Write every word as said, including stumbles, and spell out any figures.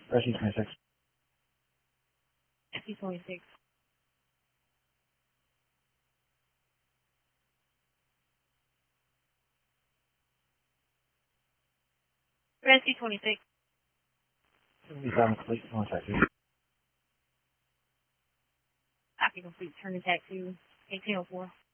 Rescue twenty-six. Rescue twenty-six. Rescue twenty-six. seventy-seven, complete, one taxi. Copy complete. Turn the taxi. eighteen oh four.